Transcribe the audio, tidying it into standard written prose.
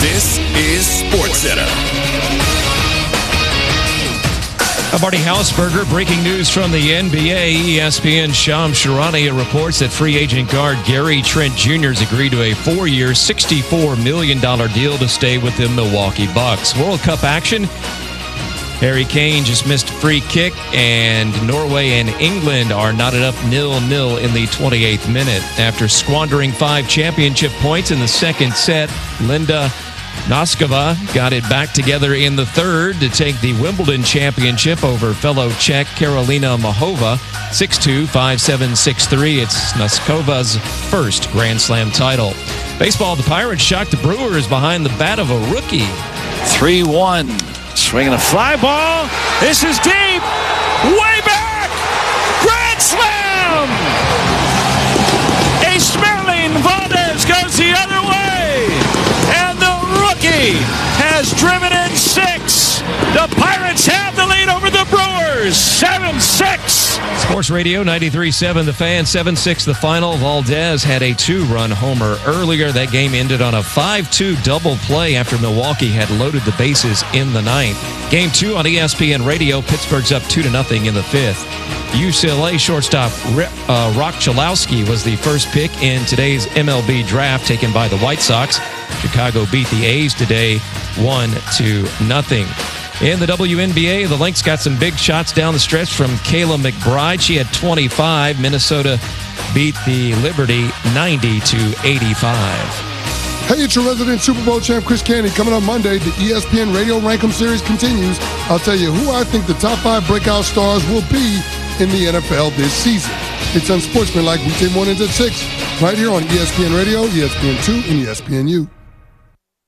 This is SportsCenter. Marty Hausberger, breaking news from the NBA. ESPN's Shams Charania reports that free agent guard Gary Trent Jr. has agreed to a 4-year, $64 million deal to stay with the Milwaukee Bucks. World Cup action. Harry Kane just missed a free kick, and Norway and England are knotted up 0-0 in the 28th minute. After squandering 5 championship points in the second set, Linda Noskova got it back together in the third to take the Wimbledon championship over fellow Czech Karolina Mahova 6-2, 5-7, 6-3. It's Noskova's first Grand Slam title. Baseball, the Pirates shocked the Brewers behind the bat of a rookie. 3-1. Swinging a fly ball. This is deep. Way back. Grand Slam. A Smerling Valdez goes the other way. And the rookie has driven in 6. The Pirates have the lead over the Brewers. 7-6. Sports Radio 93.7 The Fan, 7-6 the final. Valdez had a 2-run homer earlier. That game ended on a 5-2 double play after Milwaukee had loaded the bases in the ninth. Game 2 on ESPN Radio. Pittsburgh's up 2-0 in the 5th. UCLA shortstop Rock Chalowski was the first pick in today's MLB draft, taken by the White Sox. Chicago beat the A's today 1-0. In the WNBA, the Lynx got some big shots down the stretch from Kayla McBride. She had 25. Minnesota beat the Liberty 90-85. Hey, it's your resident Super Bowl champ, Chris Canty. Coming up Monday, the ESPN Radio Rankem Series continues. I'll tell you who I think the top 5 breakout stars will be in the NFL this season. It's Unsportsmanlike weekday mornings at 6, right here on ESPN Radio, ESPN2, and ESPNU.